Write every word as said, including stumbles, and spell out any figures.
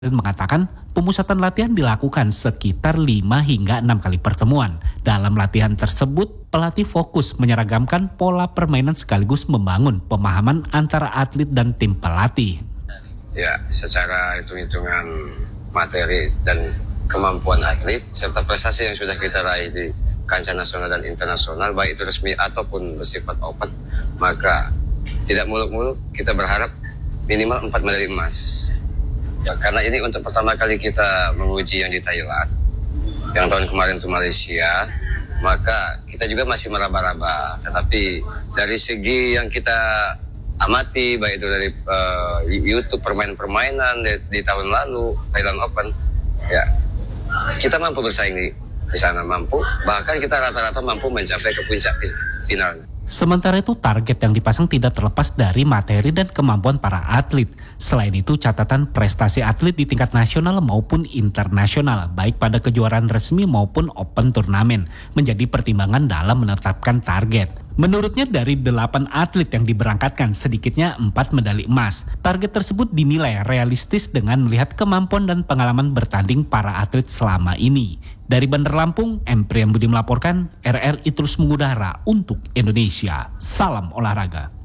Dan mengatakan pemusatan latihan dilakukan sekitar lima hingga enam kali pertemuan. Dalam latihan tersebut, pelatih fokus menyeragamkan pola permainan sekaligus membangun pemahaman antara atlet dan tim pelatih. Ya, secara hitung-hitungan materi dan kemampuan atlet serta prestasi yang sudah kita raih di kancah nasional dan internasional, baik itu resmi ataupun bersifat open, maka tidak muluk-muluk kita berharap minimal empat medali emas. Ya, karena ini untuk pertama kali kita menguji yang di Thailand, yang tahun kemarin itu Malaysia, maka kita juga masih meraba-raba. Tetapi dari segi yang kita amati, baik itu dari uh, YouTube permainan-permainan di, di tahun lalu, Thailand Open, ya kita mampu bersaing di, di sana, mampu. Bahkan kita rata-rata mampu mencapai ke puncak finalnya. Sementara itu target yang dipasang tidak terlepas dari materi dan kemampuan para atlet. Selain itu catatan prestasi atlet di tingkat nasional maupun internasional baik pada kejuaraan resmi maupun open turnamen menjadi pertimbangan dalam menetapkan target. Menurutnya dari delapan atlet yang diberangkatkan sedikitnya empat medali emas. Target tersebut dinilai realistis dengan melihat kemampuan dan pengalaman bertanding para atlet selama ini. Dari Bandar Lampung, M. Priambudi melaporkan, R R I terus mengudara untuk Indonesia. Salam olahraga.